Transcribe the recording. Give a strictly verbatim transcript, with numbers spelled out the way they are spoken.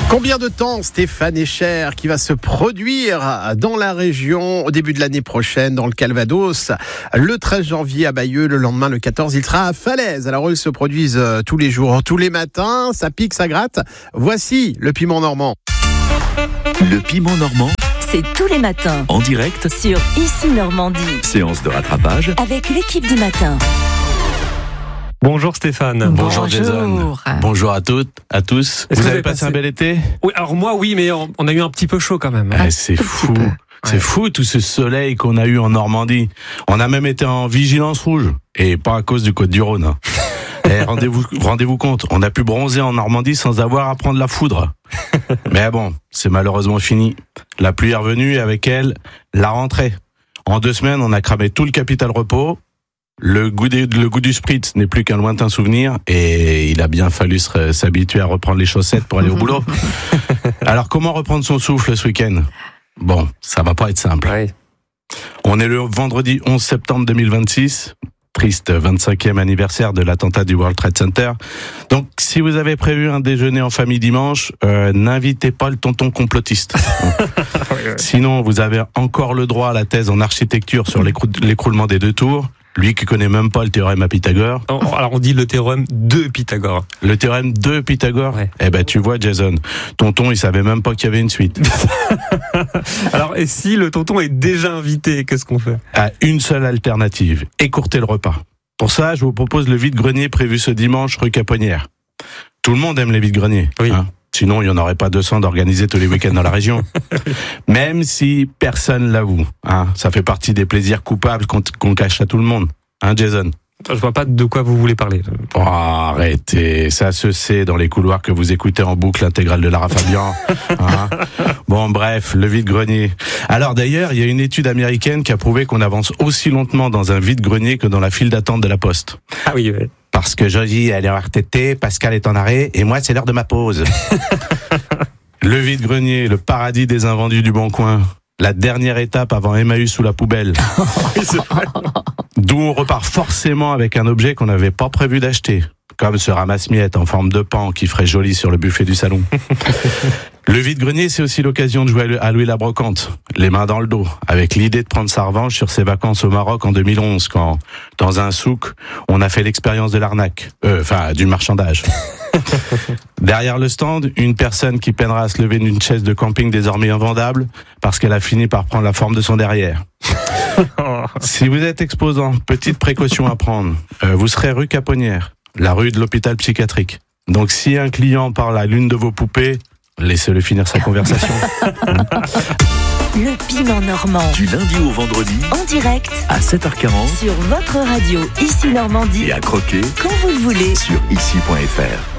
Combien de temps Stéphane Escher qui va se produire dans la région au début de l'année prochaine dans le Calvados, le treize janvier à Bayeux, le lendemain le quatorze il sera à Falaise. Alors ils se produisent tous les jours, tous les matins, ça pique, ça gratte. Voici le piment normand. Le piment normand, c'est tous les matins en direct sur Ici Normandie. Séance de rattrapage Avec l'équipe du matin. Bonjour Stéphane. Bonjour, Bonjour Jason. Bonjour à toutes, à tous. Est-ce vous que avez vous passé avez un bel été? Oui, alors moi oui, mais on, on a eu un petit peu chaud quand même. Ah, c'est fou. C'est Ouais. fou tout ce soleil qu'on a eu en Normandie. On a même été en vigilance rouge. Et pas à cause du Côte-du-Rhône. Hein. Et rendez-vous, rendez-vous compte, on a pu bronzer en Normandie sans avoir à prendre la foudre. Mais bon, c'est malheureusement fini. La pluie est revenue et avec elle, la rentrée. En deux semaines, on a cramé tout le capital repos. Le goût, des, le goût du spritz n'est plus qu'un lointain souvenir et il a bien fallu se, s'habituer à reprendre les chaussettes pour aller au boulot. Alors comment reprendre son souffle ce week-end? Bon, ça va pas être simple. Ouais. On est le vendredi onze septembre deux mille vingt-six, triste vingt-cinquième anniversaire de l'attentat du World Trade Center. Donc si vous avez prévu un déjeuner en famille dimanche, euh, n'invitez pas le tonton complotiste. Sinon vous avez encore le droit à la thèse en architecture sur l'écrou- l'écroulement des deux tours. Lui qui connaît même pas le théorème à Pythagore. Alors on dit le théorème de Pythagore. Le théorème de Pythagore. Ouais. Eh ben tu vois Jason, tonton il savait même pas qu'il y avait une suite. Alors et si le tonton est déjà invité, qu'est-ce qu'on fait? À une seule alternative, écourter le repas. Pour ça, je vous propose le vide-grenier prévu ce dimanche rue Caponnière. Tout le monde aime les vide-greniers. Oui. Hein. Sinon, il n'y en aurait pas deux cents d'organiser tous les week-ends dans la région. Même si personne l'avoue. Hein. Ça fait partie des plaisirs coupables qu'on, qu'on cache à tout le monde. Hein, Jason? Je vois pas de quoi vous voulez parler. Oh, arrêtez, ça se sait dans les couloirs que vous écoutez en boucle l'intégrale de Lara Fabian. Hein. Bon, bref, le vide-grenier. Alors d'ailleurs, il y a une étude américaine qui a prouvé qu'on avance aussi lentement dans un vide-grenier que dans la file d'attente de la Poste. Ah oui, oui. Parce que Josie, elle est en R T T, Pascal est en arrêt, et moi, c'est l'heure de ma pause. Le vide-grenier, le paradis des invendus du Bon Coin. La dernière étape avant Emmaüs sous la poubelle. D'où on repart forcément avec un objet qu'on n'avait pas prévu d'acheter. Comme ce ramasse-miettes en forme de pan qui ferait joli sur le buffet du salon. Le vide-grenier, c'est aussi l'occasion de jouer à Louis la brocante, les mains dans le dos, avec l'idée de prendre sa revanche sur ses vacances au Maroc en deux mille onze, quand, dans un souk, on a fait l'expérience de l'arnaque, euh, enfin, du marchandage. Derrière le stand, une personne qui peinera à se lever d'une chaise de camping désormais invendable, parce qu'elle a fini par prendre la forme de son derrière. Si vous êtes exposant, petite précaution à prendre, euh, vous serez rue Caponnière, la rue de l'hôpital psychiatrique. Donc si un client parle à l'une de vos poupées, laissez-le finir sa conversation. Le piment normand. du lundi au vendredi En direct à sept heures quarante sur votre radio Ici Normandie. et à croquer Quand vous le voulez. sur ici point f r.